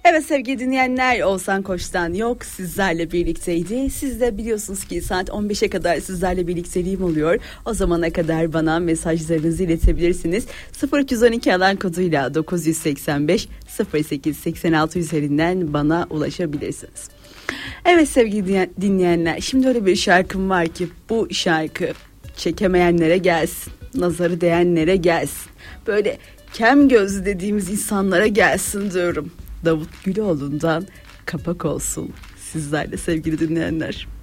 Evet sevgili dinleyenler, Oğuzhan Koç'tan Yok sizlerle birlikteydi. Siz de biliyorsunuz ki saat 15'e kadar sizlerle birlikteliğim oluyor. O zamana kadar bana mesajlarınızı iletebilirsiniz. 0312 alan koduyla 985 08 86 üzerinden bana ulaşabilirsiniz. Evet sevgili dinleyenler, şimdi öyle bir şarkım var ki bu şarkı çekemeyenlere gelsin, nazarı değenlere gelsin, böyle kem gözlü dediğimiz insanlara gelsin diyorum. Davut Güloğlu'ndan Kapak Olsun sizlerle sevgili dinleyenler.